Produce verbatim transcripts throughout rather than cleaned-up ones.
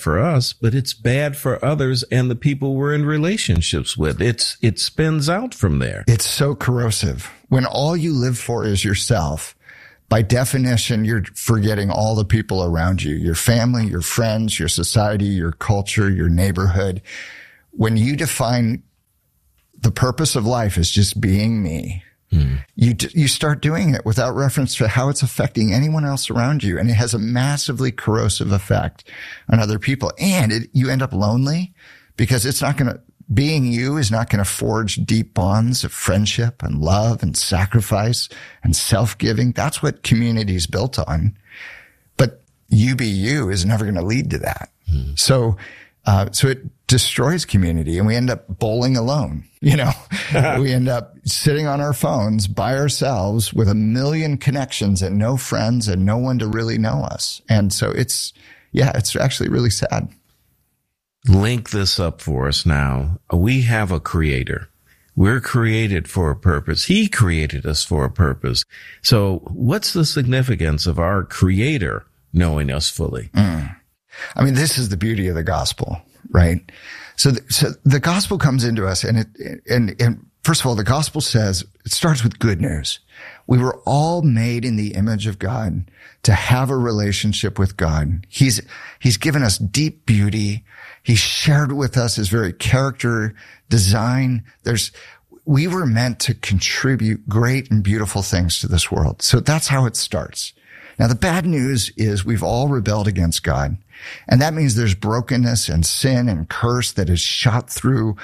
for us, but it's bad for others and the people we're in relationships with. It's, it spins out from there. It's so corrosive. When all you live for is yourself, by definition, you're forgetting all the people around you, your family, your friends, your society, your culture, your neighborhood. When you define the purpose of life as just being me, Hmm. You you start doing it without reference to how it's affecting anyone else around you. And it has a massively corrosive effect on other people. And it, you end up lonely because it's not going to, being you is not going to forge deep bonds of friendship and love and sacrifice and self-giving. That's what community is built on. But you be you is never going to lead to that. Hmm. So, uh, so it destroys community and we end up bowling alone. You know, we end up sitting on our phones by ourselves with a million connections and no friends and no one to really know us. And so it's, yeah, it's actually really sad. Link this up for us now. We have a creator. We're created for a purpose. He created us for a purpose. So what's the significance of our creator knowing us fully? Mm. I mean, this is the beauty of the gospel, right? So, the, so the gospel comes into us and it, and, and first of all, the gospel says it starts with good news. We were all made in the image of God to have a relationship with God. He's, he's given us deep beauty. He shared with us his very character, design. There's, we were meant to contribute great and beautiful things to this world. So that's how it starts. Now, the bad news is we've all rebelled against God. And that means there's brokenness and sin and curse that is shot through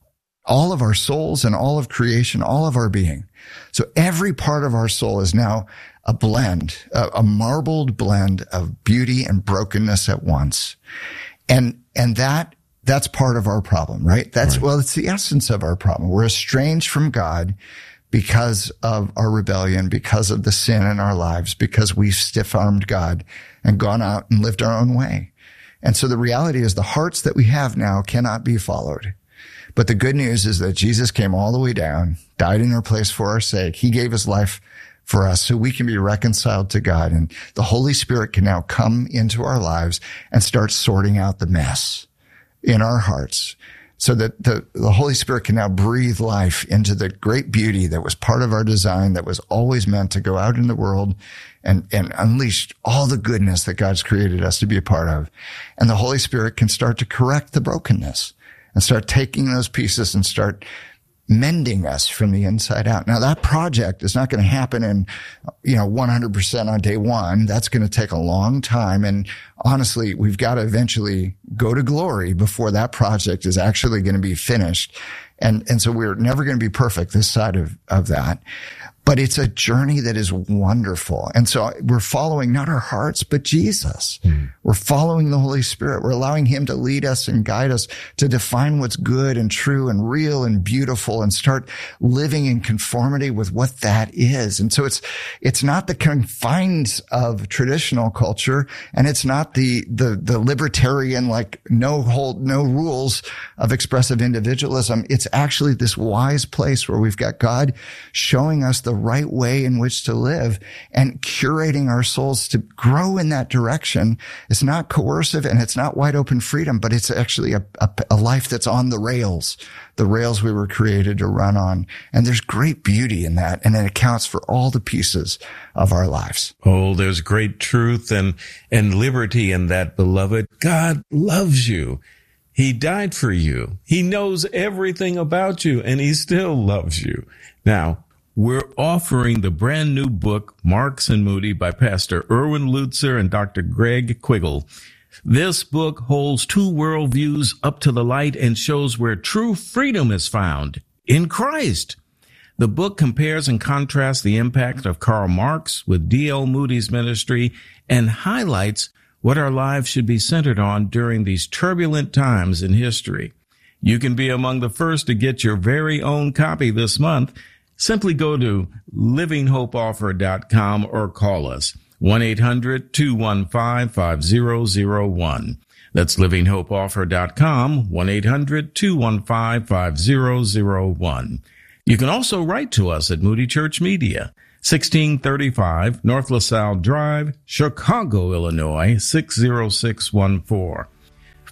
all of our souls and all of creation, all of our being. So every part of our soul is now a blend, a, a marbled blend of beauty and brokenness at once. And, and that, that's part of our problem, right? That's, right. Well, it's the essence of our problem. We're estranged from God because of our rebellion, because of the sin in our lives, because we've stiff-armed God and gone out and lived our own way. And so the reality is the hearts that we have now cannot be followed. But the good news is that Jesus came all the way down, died in our place for our sake. He gave his life for us so we can be reconciled to God. And the Holy Spirit can now come into our lives and start sorting out the mess in our hearts, so that the, the Holy Spirit can now breathe life into the great beauty that was part of our design, that was always meant to go out in the world and, and unleash all the goodness that God's created us to be a part of. And the Holy Spirit can start to correct the brokenness and start taking those pieces and start mending us from the inside out. Now, that project is not going to happen in, you know, one hundred percent on day one. That's going to take a long time. And honestly, we've got to eventually go to glory before that project is actually going to be finished. And, and so we're never going to be perfect this side of, of that. But it's a journey that is wonderful. And so we're following not our hearts, but Jesus. Mm. We're following the Holy Spirit. We're allowing him to lead us and guide us to define what's good and true and real and beautiful and start living in conformity with what that is. And so it's, it's not the confines of traditional culture, and it's not the, the, the libertarian, like no hold, no rules of expressive individualism. It's actually this wise place where we've got God showing us the right way in which to live and curating our souls to grow in that direction. It's not coercive and it's not wide open freedom, but it's actually a, a, a life that's on the rails, the rails we were created to run on. And there's great beauty in that. And it accounts for all the pieces of our lives. Oh, there's great truth and, and liberty in that, beloved. God loves you. He died for you. He knows everything about you, and he still loves you. Now, we're offering the brand new book, Marks and Moody, by Pastor Erwin Lutzer and Doctor Greg Quiggle. This book holds two worldviews up to the light and shows where true freedom is found in Christ. The book compares and contrasts the impact of Karl Marx with D L Moody's ministry and highlights what our lives should be centered on during these turbulent times in history. You can be among the first to get your very own copy this month. Simply go to living hope offer dot com or call us one eight hundred two one five five zero zero one. That's living hope offer dot com, one eight hundred two one five five zero zero one. You can also write to us at Moody Church Media, sixteen thirty-five North LaSalle Drive, Chicago, Illinois, six zero six one four.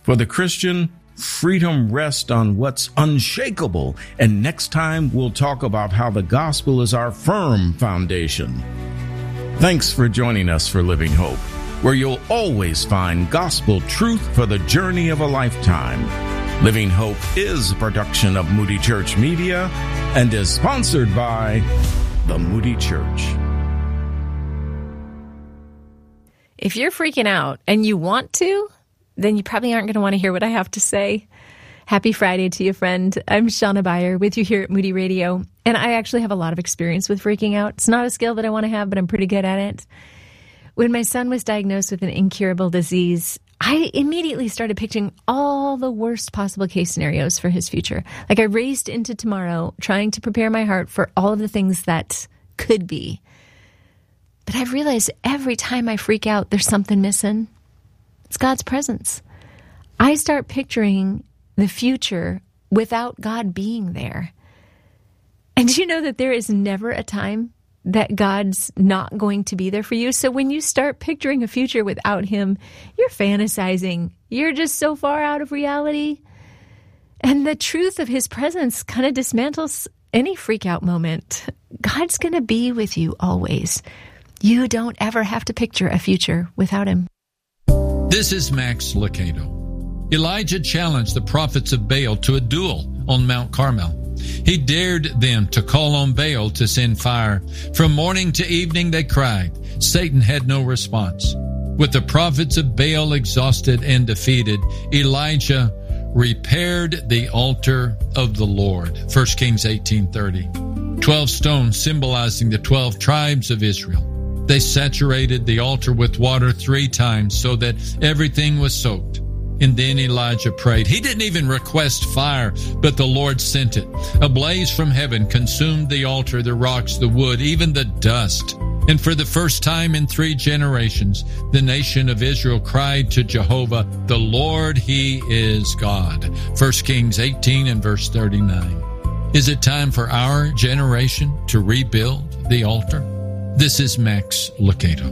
For the Christian, freedom rests on what's unshakable. And next time, we'll talk about how the gospel is our firm foundation. Thanks for joining us for Living Hope, where you'll always find gospel truth for the journey of a lifetime. Living Hope is a production of Moody Church Media and is sponsored by the Moody Church. If you're freaking out and you want to, then you probably aren't going to want to hear what I have to say. Happy Friday to you, friend. I'm Shauna Beyer with you here at Moody Radio, and I actually have a lot of experience with freaking out. It's not a skill that I want to have, but I'm pretty good at it. When my son was diagnosed with an incurable disease, I immediately started picturing all the worst possible case scenarios for his future. Like I raced into tomorrow trying to prepare my heart for all of the things that could be. But I've realized every time I freak out, there's something missing. It's God's presence. I start picturing the future without God being there. And you know that there is never a time that God's not going to be there for you. So when you start picturing a future without Him, you're fantasizing. You're just so far out of reality. And the truth of His presence kind of dismantles any freak out moment. God's going to be with you always. You don't ever have to picture a future without Him. This is Max Lucado. Elijah challenged the prophets of Baal to a duel on Mount Carmel. He dared them to call on Baal to send fire. From morning to evening they cried. Satan had no response. With the prophets of Baal exhausted and defeated, Elijah repaired the altar of the Lord. First Kings eighteen thirty. Twelve stones symbolizing the twelve tribes of Israel. They saturated the altar with water three times so that everything was soaked. And then Elijah prayed. He didn't even request fire, but the Lord sent it. A blaze from heaven consumed the altar, the rocks, the wood, even the dust. And for the first time in three generations, the nation of Israel cried to Jehovah, "The Lord, He is God." First Kings eighteen and verse thirty-nine. Is it time for our generation to rebuild the altar? This is Max Lucado.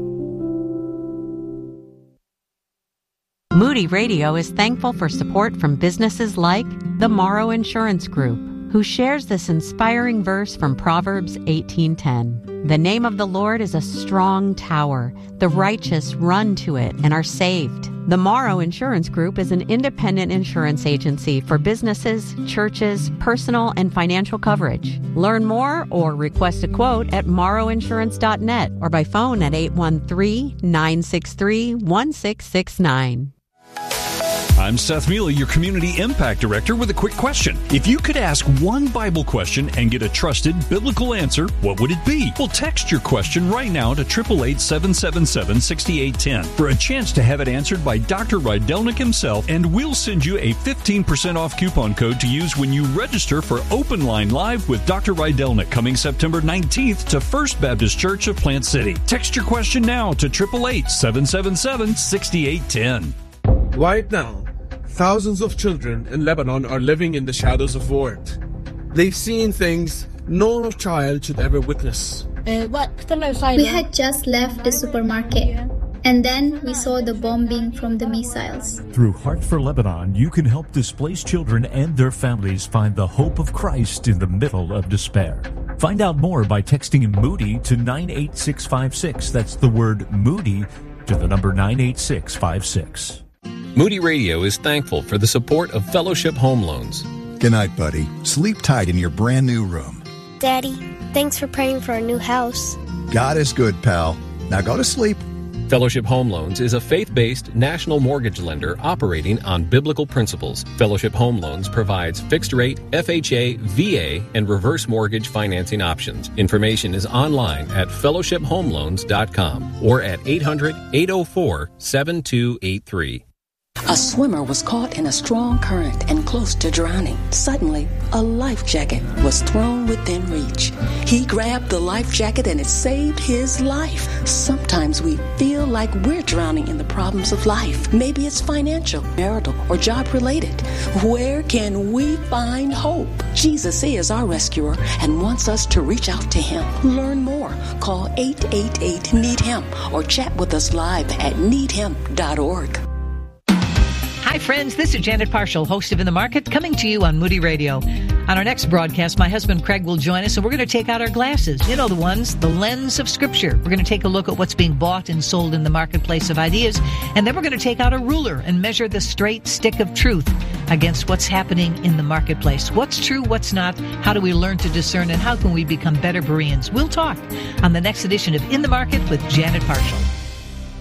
Moody Radio is thankful for support from businesses like the Morrow Insurance Group, who shares this inspiring verse from Proverbs eighteen ten. The name of the Lord is a strong tower. The righteous run to it and are saved. The Morrow Insurance Group is an independent insurance agency for businesses, churches, personal and financial coverage. Learn more or request a quote at morrow insurance dot net or by phone at eight one three, nine six three, one six six nine. I'm Seth Mealy, your Community Impact Director, with a quick question. If you could ask one Bible question and get a trusted biblical answer, what would it be? Well, text your question right now to eight eight eight, seven seven seven, six eight one zero for a chance to have it answered by Doctor Rydelnik himself, and we'll send you a fifteen percent off coupon code to use when you register for Open Line Live with Doctor Rydelnik coming September nineteenth to First Baptist Church of Plant City. Text your question now to eight eight eight, seven seven seven, six eight one zero. Right now, thousands of children in Lebanon are living in the shadows of war. They've seen things no child should ever witness. We had just left the supermarket, and then we saw the bombing from the missiles. Through Heart for Lebanon, you can help displaced children and their families find the hope of Christ in the middle of despair. Find out more by texting Moody to nine eight six five six. That's the word Moody to the number nine eight six five six. Moody Radio is thankful for the support of Fellowship Home Loans. Good night, buddy. Sleep tight in your brand new room. Daddy, thanks for praying for our new house. God is good, pal. Now go to sleep. Fellowship Home Loans is a faith-based national mortgage lender operating on biblical principles. Fellowship Home Loans provides fixed-rate, F H A, V A, and reverse mortgage financing options. Information is online at fellowship home loans dot com or at eight hundred, eight oh four, seven two eight three. A swimmer was caught in a strong current and close to drowning. Suddenly, a life jacket was thrown within reach. He grabbed the life jacket and it saved his life. Sometimes we feel like we're drowning in the problems of life. Maybe it's financial, marital, or job-related. Where can we find hope? Jesus is our rescuer and wants us to reach out to Him. Learn more. Call eight eight eight, need him or chat with us live at need him dot org. Hi, friends. This is Janet Parshall, host of In the Market, coming to you on Moody Radio. On our next broadcast, my husband Craig will join us, and we're going to take out our glasses. You know the ones, the lens of Scripture. We're going to take a look at what's being bought and sold in the marketplace of ideas, and then we're going to take out a ruler and measure the straight stick of truth against what's happening in the marketplace. What's true, what's not, how do we learn to discern, and how can we become better Bereans? We'll talk on the next edition of In the Market with Janet Parshall.